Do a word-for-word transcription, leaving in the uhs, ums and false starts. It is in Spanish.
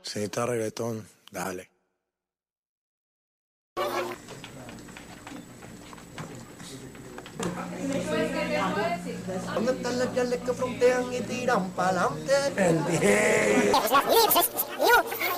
Si está reggaetón, dale. ¿Dónde están las yales que frontean y tiran pa'lante? El